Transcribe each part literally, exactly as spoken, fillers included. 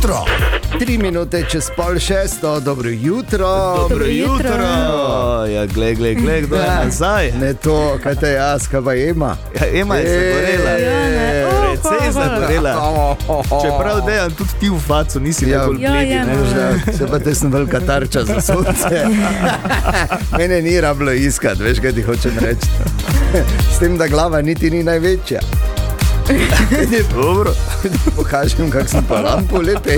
jutro. Tri minute čez pol šesto, dobro jutro. Dobro jutro. Ja, glej, glej, glej, kdo je nazaj. Ne to, kaj te jaz, kaj pa Ema. Ja, Ema je zagorela. Precej zagorela. Čeprav Dejan, tudi ti v facu nisi Ja. najbolj Ja, bledi. ja, ne? no. Se pa te sem velika tarča za sonce. Mene ni rablo iskati, veš, kaj ti hočem reči. S tem, da glava niti ni največja. Dobro. Pokažem, kak sem pa lampo lepe.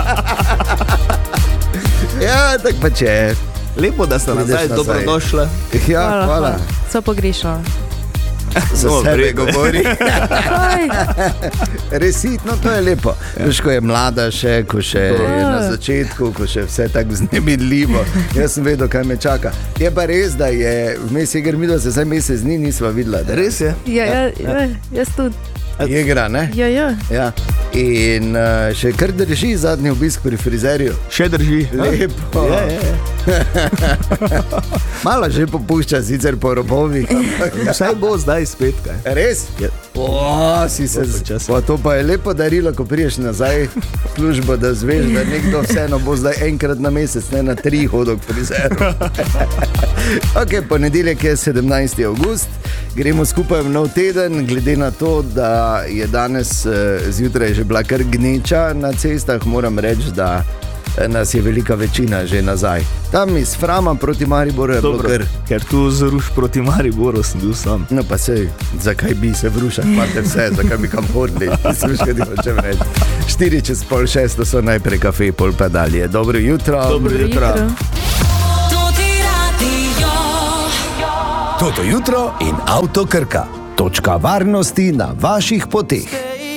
Ja, tak pa če. Lepo, da ste Prideš nazaj, nazaj. dobrodošla. Ja, Hvala, hvala. hvala. So pogrešala. Za No, sebe vredno. govori. Kaj? Resitno, to je lepo. Veš, ko je mlada še, ko še je na začetku, ko še vse tako vznemirljivo. Jaz sem vedel, kaj me čaka. Je pa res, da je vmes igra midva, se zdaj mesec dni nisva videla. da- Res je. Ja, ja, ja, jaz tudi. Igra, ne? Ja, ja. Ja. In uh, še kar drži zadnji obisk pri frizerju. Še drži. Lepo. Ja, ja, ja. Malo že popušča sicer po robovih. ampak- Vsaj bo zdaj spet kaj. Res? Ja. O, si se Dobro časa. pa to pa je lepo darilo, ko priješ nazaj v službo, da zveš, da nekdo vseeno bo zdaj enkrat na mesec, ne na tri hodov k frizeru. Ok, ponedeljek je sedemnajsti avgust, gremo skupaj v nov teden, glede na to, da je danes eh, zjutraj že bila kar gneča na cestah, moram reči, da eh, nas je velika večina že nazaj. Tam iz Frama proti Mariboru je bilo Dobro, kar. ker tu z Ruš proti Mariboru sem bil sam. No pa sej, zakaj bi se vrušali, imate vse, zakaj bi kam hodili, slušaj, kaj ti hočem reči. Štiri čez pol šesto so najprej kafe, pol pa dalje. Dobro jutro. Dobro jutro. Toto jutro in Avto Krka. Točka varnosti na vaših poteh.